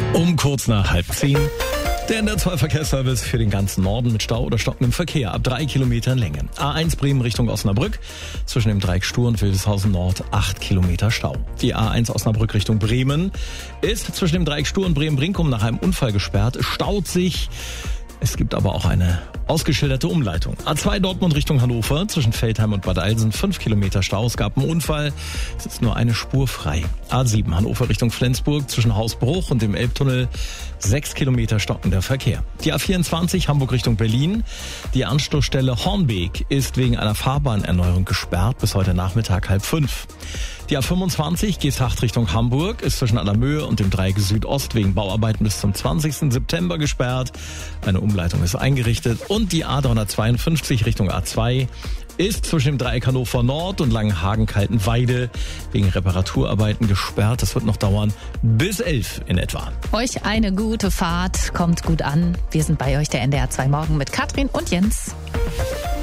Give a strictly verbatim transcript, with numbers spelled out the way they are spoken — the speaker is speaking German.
Um kurz nach halb zehn. Der N D R zwei Verkehrsservice für den ganzen Norden mit Stau oder stockendem Verkehr ab drei Kilometern Länge. A eins Bremen Richtung Osnabrück. Zwischen dem Dreieck Stur und Wildeshausen Nord acht Kilometer Stau. Die A eins Osnabrück Richtung Bremen ist zwischen dem Dreieck Stur und Bremen-Brinkum nach einem Unfall gesperrt. Es staut sich. Es gibt aber auch eine ausgeschilderte Umleitung. A zwei Dortmund Richtung Hannover, zwischen Feldheim und Bad Alsen fünf Kilometer Stau. Es gab einen Unfall, es ist nur eine Spur frei. A sieben Hannover Richtung Flensburg, zwischen Hausbruch und dem Elbtunnel sechs Kilometer stockender Verkehr. Die A vierundzwanzig Hamburg Richtung Berlin, die Anstoßstelle Hornbeek ist wegen einer Fahrbahnerneuerung gesperrt bis heute Nachmittag halb fünf. Die A fünfundzwanzig Geesthacht Richtung Hamburg ist zwischen Allermöhe und dem Dreieck Südost wegen Bauarbeiten bis zum zwanzigsten September gesperrt. Eine Umleitung ist eingerichtet. Und die A dreihundertzweiundfünfzig Richtung A zwei ist zwischen dem Dreieck Hannover Nord und Langenhagen-Kaltenweide wegen Reparaturarbeiten gesperrt. Das wird noch dauern bis elf in etwa. Euch eine gute Fahrt, kommt gut an. Wir sind bei euch, der N D R zwei Morgen mit Katrin und Jens.